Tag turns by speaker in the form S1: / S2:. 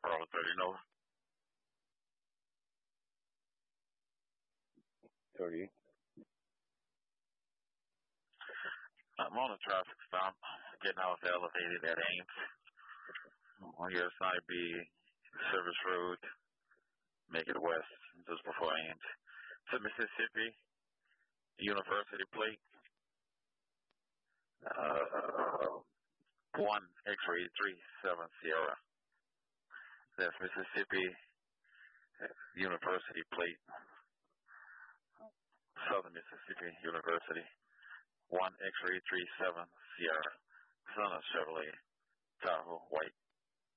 S1: Bravo 30 North.
S2: 30.
S1: I'm on a traffic stop, getting off the elevated at Ames. On your side be Service Road, make it west, just before Ames. To Mississippi, University plate. 1 X-ray 37 Sierra. That's Mississippi University plate. Southern Mississippi University. 1 X-ray 37 Sierra. Son of Chevrolet Tahoe, white.